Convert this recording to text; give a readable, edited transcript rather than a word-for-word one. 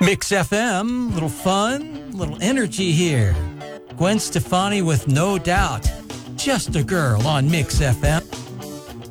Mix FM, little fun, little energy here. Gwen Stefani with No Doubt. Just a Girl on Mix FM.